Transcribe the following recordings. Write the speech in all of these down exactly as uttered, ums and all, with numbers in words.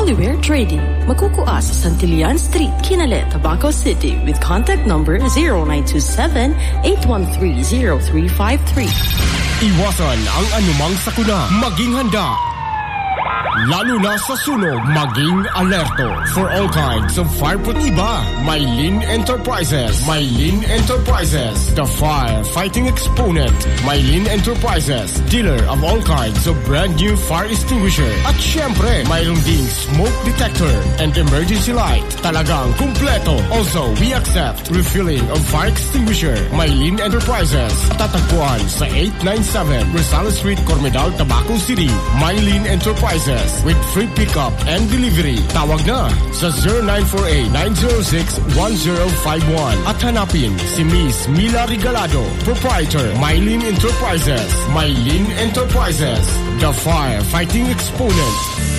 Polywear Trading. Magkukuha sa Santillan Street, Kinale, Tabaco City with contact number zero nine two seven, eight one three, zero three five three. Iwasan ang anumang sakuna. Maging handa. Lalo na sa sunog, maging alerto. For all kinds of fire iba, Mylene Enterprises. Mylene Enterprises, the firefighting exponent. Mylene Enterprises, dealer of all kinds of brand new fire extinguisher. At syempre, mayroon ding smoke detector and emergency light. Talagang kumpleto. Also, we accept refilling of fire extinguisher. Mylene Enterprises, tatagpuan sa eight ninety-seven Rosales Street, Cormedal, Tabaco City. Mylene Enterprises, with free pickup and delivery. Tawag na sa zero nine four eight, nine zero six, one zero five one at hanapin si Miss Mila Regalado, proprietor, Mylene Enterprises. Mylene Enterprises, the firefighting exponent.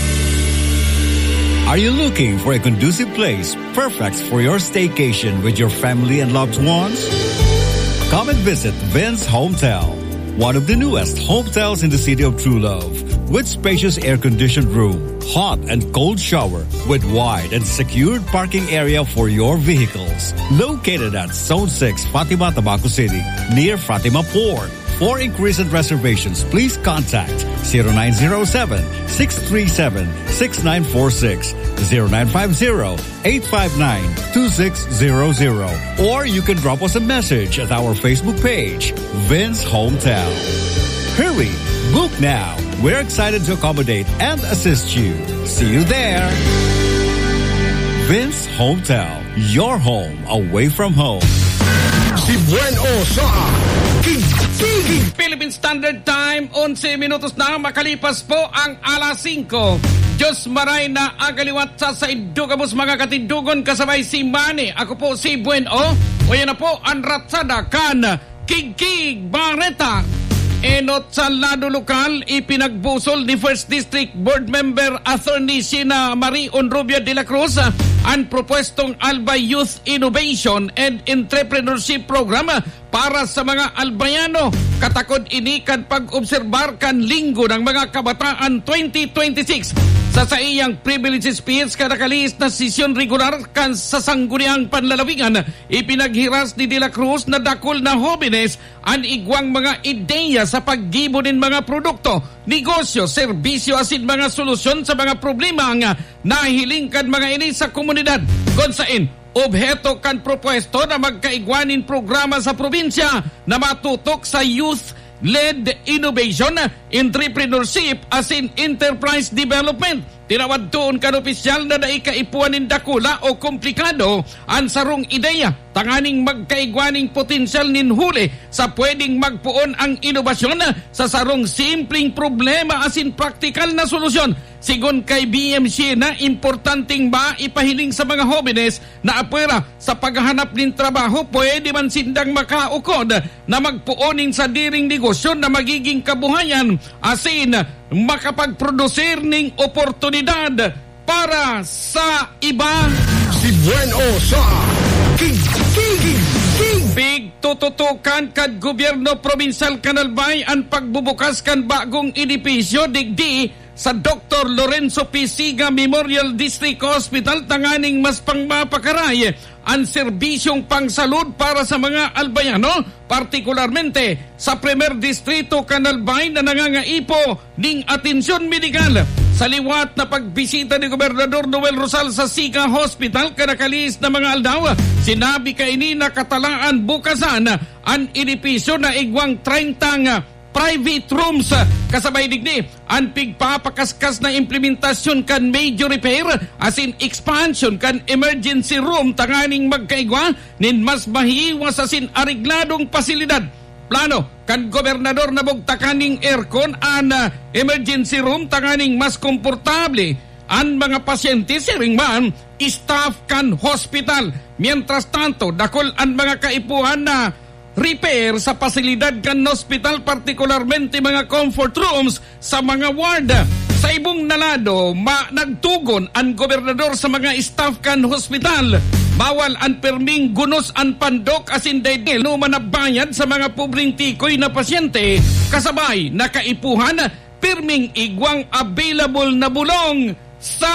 Are you looking for a conducive place perfect for your staycation with your family and loved ones? Come and visit Vince Hometel, one of the newest hotels in the city of True Love, with spacious air-conditioned room, hot and cold shower, with wide and secured parking area for your vehicles. Located at Zone six, Fatima, Tabaco City, near Fatima Port. For inquiries and reservations, please contact zero nine zero seven, six three seven, six nine four six, zero nine five zero, eight five nine, two six zero zero, or you can drop us a message at our Facebook page, Vince Hometown. Hurry! Book now! We're excited to accommodate and assist you. See you there! Vince Hometown, your home away from home. Si Bueno sa King Philippine Standard Time, eleven minutos na makalipas po ang alas singko. Diyos maray na agaliwat sa saidugamos mga katindugon kasabay si Manny. Ako po si Bueno. O yan na po ang ratsada kan Kigkig Barreta. Enot sa lado lokal, ipinagbusol ni First District Board Member Attorney Sina Marie Onrubia de la Cruz ang propwestong Albay Youth Innovation and Entrepreneurship Program para sa mga albayano. Katakod ini kan pag-obserbar kan linggo ng mga kabataan twenty twenty-six. Sa sa iyang privilege speech kadakalis na sesyon regular kan sa sangguniang panlalawigan, ipinaghiras ni De La Cruz na dakol na jóvenes ang igwang mga ideya sa paggibo ng mga produkto, negosyo, serbisyo asin mga solusyon sa mga problema nga nahiling kan mga ini sa komunidad. Konsain, obheto kan propwesto na magkaigwanin programa sa probinsya na matutok sa youth led innovation, entrepreneurship as in enterprise development. Tinawad doon kan opisyal na naikaipuan ng dakula o komplikado ang sarong ideya. Tanganing magkaigwaning potensyal nin huli sa pwedeng magpuon ang inobasyon sa sarong simpleng problema as in practical na solusyon. Sigon kay B M C na importanteng ba ipahiling sa mga jóvenes na apera sa paghahanap ng trabaho, pwede man sindang makaukod na magpuonin sa diring negosyo na magiging kabuhayan asin makapagprodusir ng oportunidad para sa iba. Si Bueno sa King King King Big tututukan kad gobyerno provincial Kanalbay ang pagbubukas kan bagong edipisyo digdi sa Doctor Lorenzo P. Siga Memorial District Hospital tanganing mas pangmapakaray ang serbisyong pangsalud para sa mga albayano, partikularmente sa Primer Distrito Kanalbay na nangangaipo ning atensyon medikal. Sa liwat na pagbisita ni Gobernador Noel Rosal sa Siga Hospital kanakalis na mga aldaw, sinabi kaini na katalaan bukasan ang edipisyo na igwang thirty private rooms kasabay digdi ang pigpapakaskas na implementasyon kan major repair as in expansion kan emergency room tanganing magkaigwa nin mas mahiwas as in arigladong pasilidad. Plano kan gobernador na bugtakaning aircon an uh, emergency room tanganing mas komportable ang mga pasyente siring man staff kan hospital. Mientras tanto dakol ang mga kaipuhan na repair sa pasilidad kan hospital, partikularmente mga comfort rooms sa mga ward. Sa ibong nalado, ma nagtugon ang gobernador sa mga staff kan hospital. Bawal ang perming gunos ang pandok asin daydel no manabayad sa mga pobreng tikoy na pasyente. Kasabay, nakaipuhan, perming igwang available na bulong sa